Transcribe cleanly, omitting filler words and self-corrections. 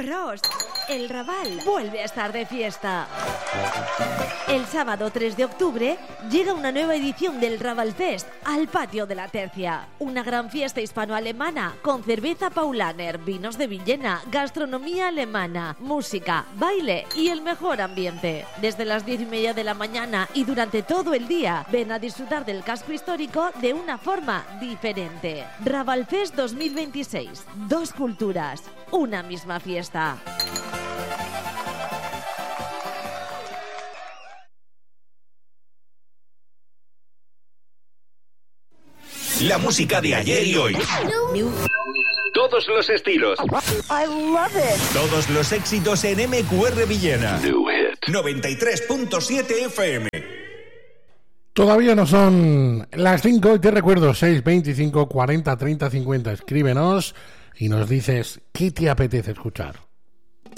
Ros, el Raval vuelve a estar de fiesta. El sábado 3 de octubre llega una nueva edición del Raval Fest al Patio de la Tercia. Una gran fiesta hispano-alemana con cerveza Paulaner, vinos de Villena, gastronomía alemana, música, baile y el mejor ambiente. Desde las 10:30 de la mañana y durante todo el día, ven a disfrutar del casco histórico de una forma diferente. Raval Fest 2026. Dos culturas, una misma fiesta. La música de ayer y hoy. Todos los estilos. I love it. Todos los éxitos en MQR Villena. 93.7 FM. Todavía no son las 5 y te recuerdo 625 40 30 50. Escríbenos y nos dices qué te apetece escuchar.